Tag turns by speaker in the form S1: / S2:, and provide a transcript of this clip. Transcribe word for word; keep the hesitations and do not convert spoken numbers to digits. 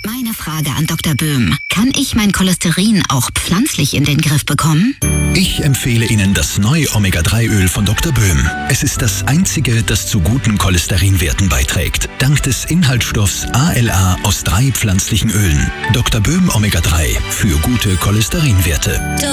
S1: Meine Frage an Doktor Böhm. Kann ich mein Cholesterin auch pflanzlich in den Griff bekommen?
S2: Ich empfehle Ihnen das neue Omega drei Öl von Doktor Böhm. Es ist das einzige, das zu guten Cholesterinwerten beiträgt. Dank des Inhaltsstoffs A L A aus drei pflanzlichen Ölen. Doktor Böhm Omega drei für gute Cholesterinwerte.